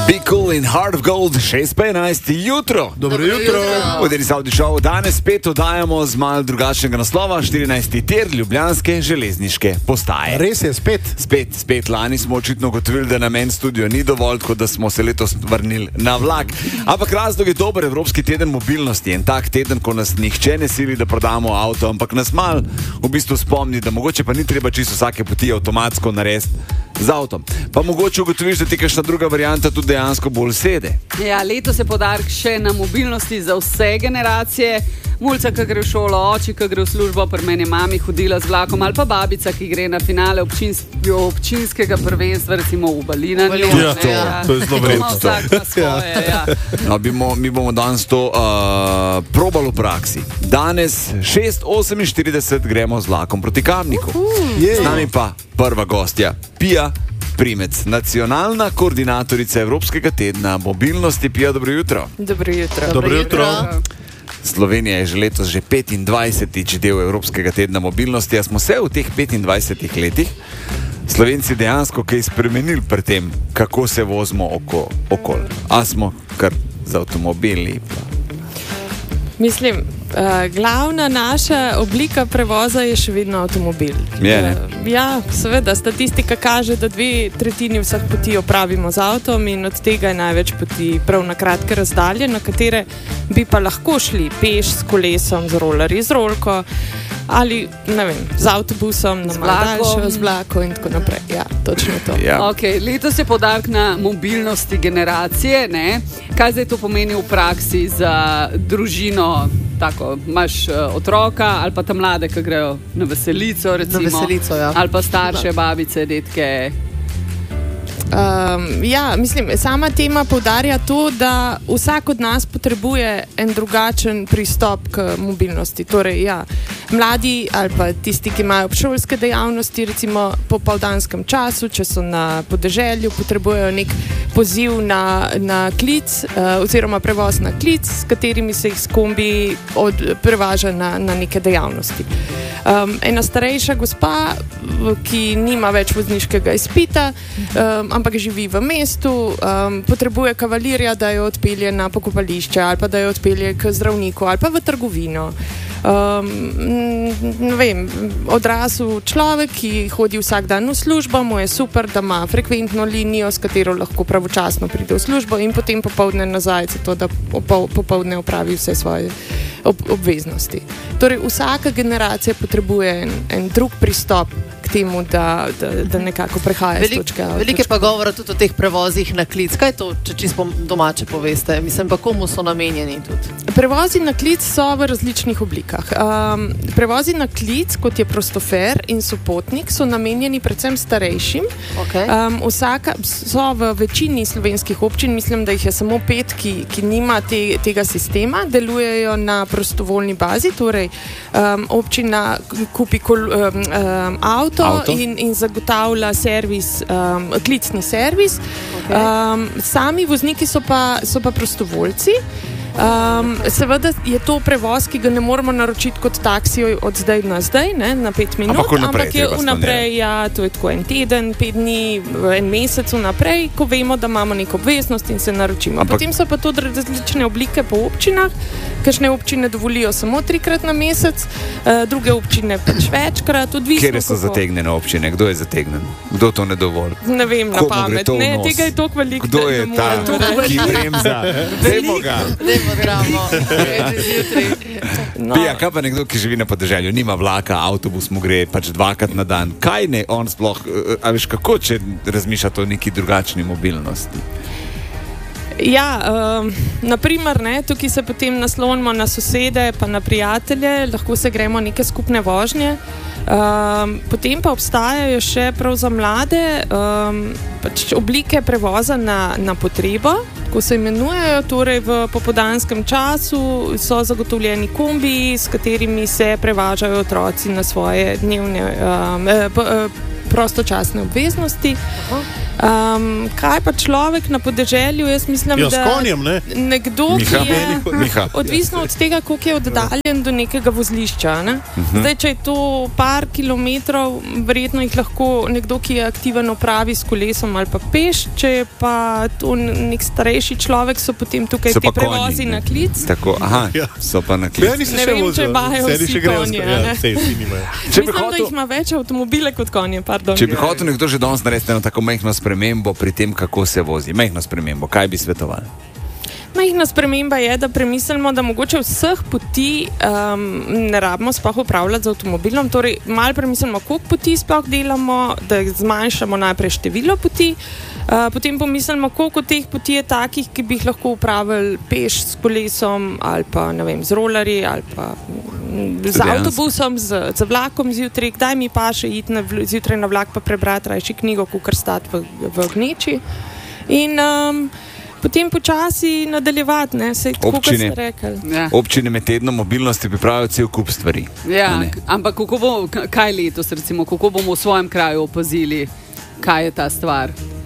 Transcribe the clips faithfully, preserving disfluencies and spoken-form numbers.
Be Cool in Heart of Gold, šest pa enajst jutro. Dobro jutro. Uderi Saudi Show. Danes spet oddajamo z malo drugačnega naslova, štirinajsti tir Ljubljanske železniške postaje. Res je, spet. Spet, spet. Lani smo očitno ugotovili, da namen studio ni dovolj, tako da smo se letos vrnili na vlak. Ampak razlog je dober Evropski teden mobilnosti. En tak teden, ko nas nihče ne sili, da prodamo avto, ampak nas mal v bistvu spomni, da mogoče pa ni treba čisto vsake poti avtomatsko narediti z avtom. Pa mogoče ugotoviš, da ti kakšna druga varianta tudi dejansko bolj sede. Ja, letos je poudarek še na mobilnosti za vse generacije. Mulca, ki gre v šolo, oči, ki gre v službo, pri meni mami hodila z vlakom, ali pa babica, ki gre na finale občins, občinskega prvenstva, recimo v Balinanju. Ja, to, ja. to je zelo vredno. Vsak na svoje, ja. No, bimo, mi bomo danes to uh, probali v praksi. Danes šest oseminštirideset gremo z vlakom proti Kamniku. Uh-huh. Z nami pa prva gostja, Pija Primec, nacionalna koordinatorica Evropskega tedna mobilnosti. Pija, dobro jutro. Dobro jutro. Dobro jutro. Slovenija je že letos že petindvajsetič del Evropskega tedna mobilnosti. A smo se v teh petindvajsetih letih Slovenci dejansko kaj spremenili pri tem, kako se vozimo oko, okoli? A smo kar z avtomobili? Mislim, uh, glavna naša oblika prevoza je še vedno avtomobil. Je, ne? Uh, ja, seveda, statistika kaže, da dve tretjini vseh poti opravimo z avtom in od tega je največ poti prav na kratke razdalje, na katere bi pa lahko šli peš, s kolesom, z rolerji, z rolko ali, ne vem, z avtobusom, na malo daljšo, z vlakom in tako naprej. Ja, točno to. Ja. Okay, letos je poudarek na mobilnosti generacije, ne? Kaj zdaj to pomeni v praksi za družino? Tako, imaš uh, otroka ali pa tam mlade, ki grejo na veselico, recimo, na veselico, ja. Ali pa starše, babice, detke. Um, ja, mislim, sama tema poudarja to, da vsak od nas potrebuje en drugačen pristop k mobilnosti. Torej, ja, mladi ali pa tisti, ki imajo obšolske dejavnosti, recimo po popoldanskem času, če so na podeželju, potrebujejo nek poziv na, na klic uh, oziroma prevoz na klic, s katerimi se jih s kombi od, prevaža na, na neke dejavnosti. Um, ena starejša gospa, ki nima več vozniškega izpita, um, ampak živi v mestu, um, potrebuje kavalirja, da jo odpelje na pokopališče ali pa da jo odpelje k zdravniku ali pa v trgovino. Um, ne vem, odrasel človek, ki hodi vsak dan v službo, mu je super, da ima frekventno linijo, s katero lahko pravočasno pride v službo in potem popoldne nazaj, zato da popoldne opravi vse svoje ob obveznosti. Torej, vsaka generacija potrebuje en, en drug pristop k temu, da, da, da nekako prehaja Velik, z točke A v Veliko je točko pa govora tudi o teh prevozih na klic. Kaj je to, če čisto domače poveste? Mislim, pa komu so namenjeni tudi? Prevozi na klic so v različnih oblikah. Um, prevozi na klic, kot je prostofer in sopotnik, so namenjeni predvsem starejšim. Okay. Um, vsaka so v večini slovenskih občin, mislim, da jih je samo pet, ki, ki nima te, tega sistema, delujejo na prostovoljni bazi, torej um, občina kupi kol, um, um, avto, avto. In, in zagotavlja servis, um, klicni servis. Okay. Um, sami vozniki so pa, so pa prostovoljci. Um, seveda je to prevoz, ki ga ne moremo naročiti kot taksi od zdaj na zdaj, ne, na pet minut, ampak, naprej, ampak je vnaprej, ja, to je tako en teden, pet dni, en mesec vnaprej, ko vemo, da imamo neko obveznost in se naročimo. Ampak, potem so pa tudi različne oblike po občinah, kakšne občine dovolijo samo trikrat na mesec, uh, druge občine pač večkrat, odvisno. Kjer so zategnjene občine? Kdo je zategnen? Kdo to ne dovoli? Ne vem, na pamet. Ne, tega je toliko veliko. Kdo je ta, ki bremza? Dajmo ga. No. Pija, kaj pa nekdo, ki živi na podeželju, nima vlaka, avtobus mu gre pač dvakrat na dan. Kaj ne on sploh, a veš kako, če razmišljate o neki drugačni mobilnosti? Ja, um, naprimer, ne, tukaj se potem naslonimo na sosede pa na prijatelje, lahko se gremo neke skupne vožnje. Um, potem pa obstajajo še prav za mlade um, pač oblike prevoza na, na potrebo, ko se imenujejo, torej v popoldanskem času so zagotovljeni kombiji, s katerimi se prevažajo otroci na svoje dnevne um, prostočasne obveznosti. Um, kaj pa človek na podeželju? Jaz mislim, jo, da s konjem, ne? nekdo, Miha. ki je Miha. odvisno od tega, koliko je oddaljen do nekega vozlišča. Ne? Uh-huh. Zdaj, če je to par kilometrov, verjetno jih lahko nekdo, ki je aktiven, opravi s kolesom ali pa peš. Če je pa to nek starejši človek, so potem tukaj So te pa prevozi konji, ne. na klic. Tako, aha, Ja. so pa na Ja, klic. nisem Ne še vem, vozil. če imajo Sedi vsi še grejo, konje, ja, ne. sej, vsi nimajo. Če bi Mislim, da hotel- jih ima več avtomobile kot konje. Pardon. Če bi hotel nekdo že danes narediti eno tako majhno spremembo pri tem, kako se vozi, majhno spremembo, kaj bi svetovali? Majhna sprememba je, da premislimo, da mogoče vseh poti um, ne rabimo sploh upravljati z avtomobilom. Torej, malo premislimo, koliko poti sploh delamo, da zmanjšamo najprej število poti. Uh, potem pomislimo, koliko teh poti je takih, ki bi jih lahko upravili peš s kolesom ali pa ne vem, z rolerji ali pa mm, z Dejansko. avtobusom, z, z vlakom zjutraj. Kdaj mi pa še iti na, vl- zjutraj na vlak pa prebrati rajši knjigo, kot stati v, v gneči. In um, potem počasi nadaljevati, ne, se tako, kot Občine. ste rekli. Ja. Občine med tednom mobilnosti pripravijo cel kup stvari. Ja, a ne? k- ampak kako bo, k- kaj letos, recimo, kako bomo v svojem kraju opazili, kaj je ta stvar?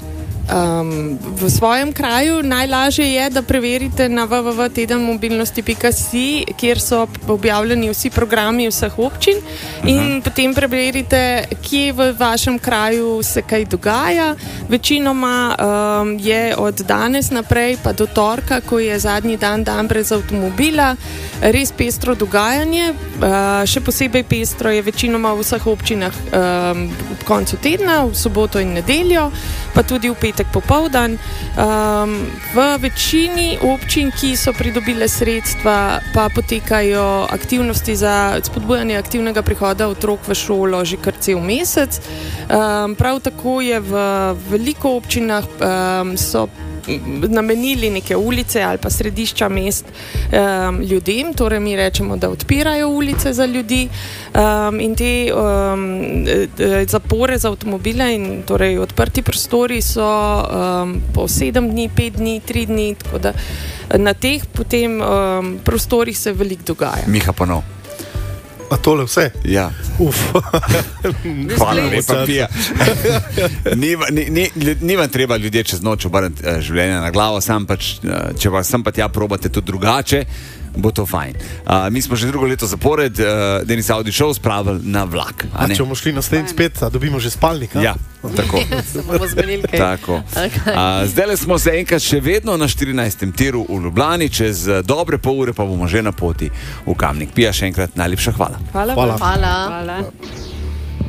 Um, v svojem kraju najlažje je, da preverite na w w w pika teden mobilnosti pika si, kjer so objavljeni vsi programi vseh občin in uh-huh. potem preverite, kje v vašem kraju se kaj dogaja. Večinoma um, je od danes naprej pa do torka, ko je zadnji dan, dan brez avtomobila, res pestro dogajanje. Uh, še posebej pestro je večinoma v vseh občinah um, ob koncu tedna, v soboto in nedeljo, pa tudi v petek popoldan. Um, v večini občin, ki so pridobile sredstva, pa potekajo aktivnosti za spodbujanje aktivnega prihoda otrok v šolo že kar cel mesec. Um, prav tako je v veliko občinah um, so namenili neke ulice ali pa središča mest um, ljudem, torej mi rečemo, da odpirajo ulice za ljudi um, in te um, zapore za avtomobile in torej odprti prostori so um, po sedem dni, pet dni, tri dni, tako da na teh potem um, prostorih se veliko dogaja. Miha ponov. A tole vse? Ja. Uf. Hvala Splet. lepa, Pija. ni, va- ni, ni, lju- ni vam treba ljudje čez noč obrniti uh, življenja na glavo, sam pač, uh, če pa sem pa tja probate tudi drugače, bo to fajn. Uh, mi smo že drugo leto zapored uh, Denis Audi Show spravili na vlak. a A ne? če bomo šli naslednjič spet, a dobimo že spalnik? A? Ja, tako. Se bomo zmenili kaj. Tako. Uh, zdaj smo se enkrat še vedno na štirinajstem tiru v Ljubljani, čez uh, dobre pol ure pa bomo že na poti v Kamnik. Pija, še enkrat najlepša hvala. Hvala. Hvala. Hvala. Hvala.